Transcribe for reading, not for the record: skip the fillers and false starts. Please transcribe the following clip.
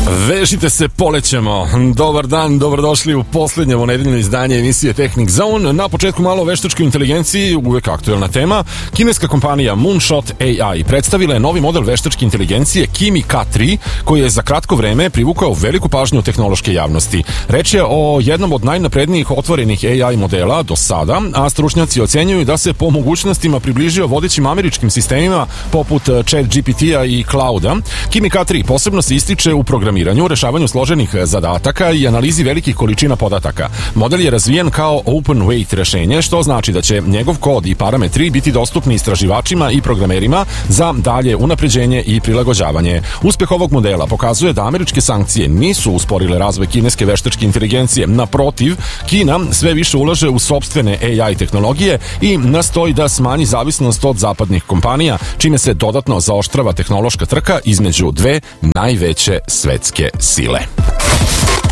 Vežite se, polećemo. Dobar dan, dobrodošli u poslednje nedeljno izdanje emisije Technic Zone. Na početku malo o veštačkoj inteligenciji, uvek aktuelna tema. Kineska kompanija Moonshot AI predstavila je novi model veštačke inteligencije Kimi K3, koji je za kratko vreme privukao veliku pažnju tehnološke javnosti. Reč je o jednom od najnaprednijih otvorenih AI modela do sada, a stručnjaci ocenjuju da se po mogućnostima približio vodećim američkim sistemima poput ChatGPT-a i Clouda. Kimi K3 posebno se ističe u programiranju, rešavanju složenih zadataka i analizi velikih količina podataka. Model je razvijen kao open weight rešenje, što znači da će njegov kod i parametri biti dostupni istraživačima i programerima za dalje unapređenje i prilagođavanje. Uspeh ovog modela pokazuje da američke sankcije nisu usporile razvoj kineske veštačke inteligencije. Naprotiv, Kina sve više ulaže u sopstvene AI tehnologije i nastoji da smanji zavisnost od zapadnih kompanija, čime se dodatno zaoštrava tehnološka trka između dve najveće svetske sile.